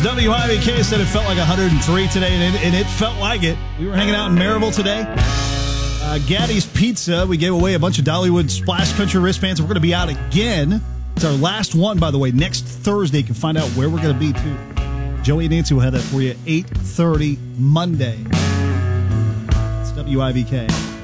WIVK said it felt like 103 today, and it felt like it. We were hanging out in Maryville today. Gaddy's Pizza, we gave away a bunch of Dollywood Splash Country wristbands. We're going to be out again. It's our last one, by the way, next Thursday. You can find out where we're going to be, too. Joey and Nancy will have that for you 8:30 Monday. It's WIVK.